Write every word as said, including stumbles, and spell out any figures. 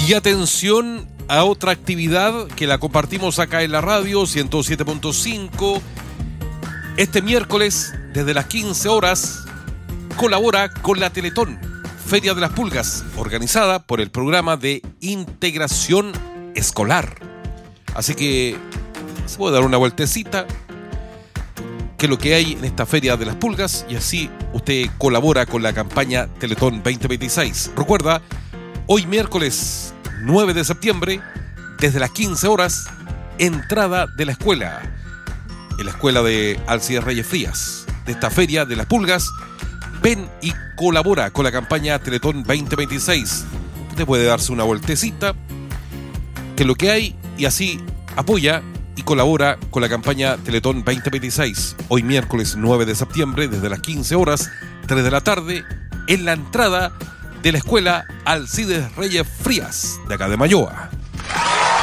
Y atención a otra actividad que la compartimos acá en la radio ciento siete punto cinco. Este miércoles, desde las quince horas, colabora con la Teletón, Feria de las Pulgas, organizada por el programa de integración escolar. Así que se puede dar una vueltecita, que es lo que hay en esta Feria de las Pulgas, y así usted colabora con la campaña Teletón veinte veintiséis. Recuerda, hoy miércoles nueve de septiembre, desde las quince horas, entrada de la escuela, en la escuela de Alcides Reyes Frías, de esta Feria de las Pulgas. Ven y colabora con la campaña Teletón veinte veintiséis. Usted puede darse una vueltecita, que es lo que hay, y así apoya y colabora con la campaña Teletón veinte veintiséis. Hoy miércoles nueve de septiembre, desde las quince horas, tres de la tarde, en la entrada de la escuela Alcides Reyes Frías, de acá de Mayoa.